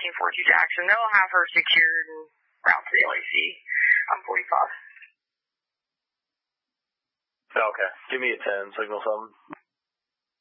1442 Jackson. They'll have her secured and route to the LAC on 45. Okay. Give me a 10, signal something.